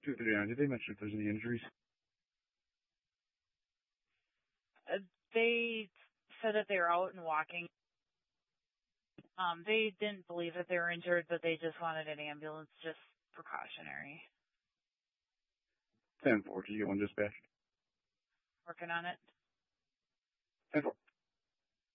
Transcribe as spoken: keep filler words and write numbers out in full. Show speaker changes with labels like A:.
A: two thirty-nine, did they mention if there's any injuries?
B: Uh, they said that they were out and walking. Um, they didn't believe that they were injured, but they just wanted an ambulance, just precautionary.
A: ten four, did you get one dispatched?
B: Working on it.
A: ten four.